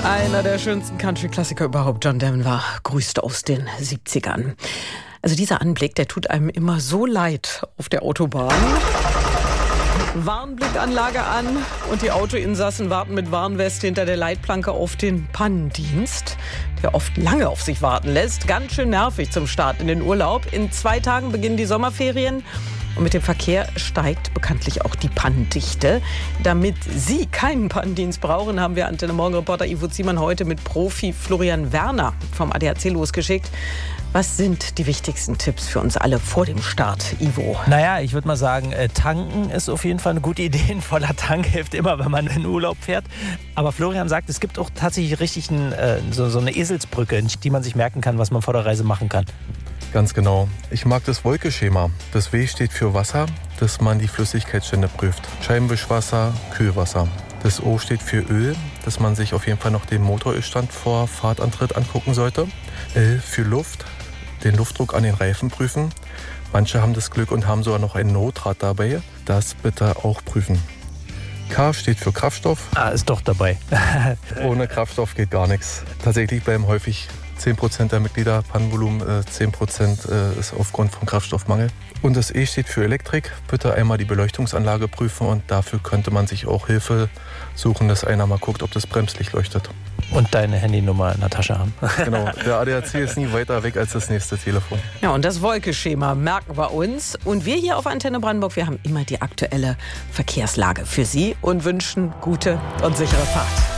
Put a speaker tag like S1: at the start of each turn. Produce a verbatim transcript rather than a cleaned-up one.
S1: Einer der schönsten Country-Klassiker überhaupt, John Denver, grüßt aus den siebzigern. Also dieser Anblick, der tut einem immer so leid auf der Autobahn. Warnblickanlage an und die Autoinsassen warten mit Warnweste hinter der Leitplanke auf den Pannendienst, der oft lange auf sich warten lässt. Ganz schön nervig zum Start in den Urlaub. In zwei Tagen beginnen die Sommerferien. Und mit dem Verkehr steigt bekanntlich auch die Pannendichte. Damit Sie keinen Pannendienst brauchen, haben wir Antenne Morgen-Reporter Ivo Ziemann heute mit Profi Florian Werner vom A D A C losgeschickt. Was sind die wichtigsten Tipps für uns alle vor dem Start, Ivo?
S2: Naja, ich würde mal sagen, äh, tanken ist auf jeden Fall eine gute Idee. Ein voller Tank hilft immer, wenn man in Urlaub fährt. Aber Florian sagt, es gibt auch tatsächlich richtig ein, äh, so, so eine Eselsbrücke, die man sich merken kann, was man vor der Reise machen kann.
S3: Ganz genau. Ich mag das Wolkeschema. Das W steht für Wasser, dass man die Flüssigkeitsstände prüft. Scheibenwischwasser, Kühlwasser. Das O steht für Öl, dass man sich auf jeden Fall noch den Motorölstand vor Fahrtantritt angucken sollte. L für Luft, den Luftdruck an den Reifen prüfen. Manche haben das Glück und haben sogar noch ein Notrad dabei. Das bitte auch prüfen. K steht für Kraftstoff.
S2: Ah, ist doch dabei.
S3: Ohne Kraftstoff geht gar nichts. Tatsächlich bleiben häufig zehn Prozent der Mitglieder Pannenvolumen, zehn Prozent ist aufgrund von Kraftstoffmangel. Und das E steht für Elektrik. Bitte einmal die Beleuchtungsanlage prüfen und dafür könnte man sich auch Hilfe suchen, dass einer mal guckt, ob das Bremslicht leuchtet.
S2: Und deine Handynummer in der Tasche haben.
S3: Genau, der A D A C ist nie weiter weg als das nächste Telefon.
S1: Ja, und das Wolkeschema merken wir uns. Und wir hier auf Antenne Brandenburg, wir haben immer die aktuelle Verkehrslage für Sie und wünschen gute und sichere Fahrt.